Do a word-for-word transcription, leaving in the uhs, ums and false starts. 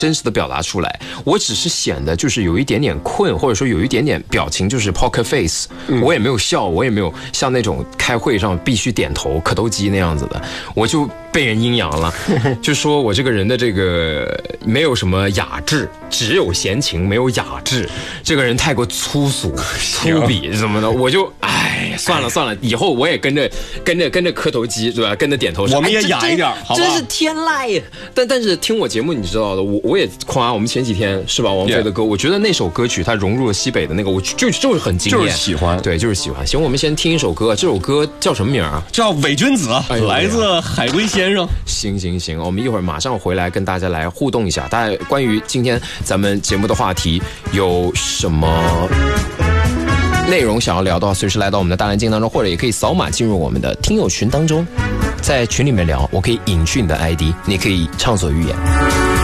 真实的表达出来，我只是显得就是有一点点困，或者说有一点点表情就是 poker face，、嗯、我也没有笑，我也没有像那种开会上必须点头磕头机那样子的，我就被人阴阳了，就说我这个人的这个没有什么雅致，只有闲情没有雅致，这个人太过粗俗粗鄙什么的，我就哎算了算了，以后我也跟着跟着跟着磕头机对吧，跟着点头， 我们也雅一点，好吧？ 真是天籁。但但是听我节目你知道的，我我也夸我们前几天是吧，王菲的歌， yeah. 我觉得那首歌曲它融入了西北的那个，我就就是很惊艳， 就是喜欢， 对，就是喜欢。行，我们先听一首歌，这首歌叫什么名啊？ 叫《伪君子》，哎、来自海龟先生。 行行行，我们一会儿马上回来跟大家来互动一下，大家关于今天咱们节目的话题有什么内容想要聊的话，随时来到我们的大蓝鲸当中，或者也可以扫码进入我们的听友群当中，在群里面聊，我可以隐去你的 I D， 你可以畅所欲言。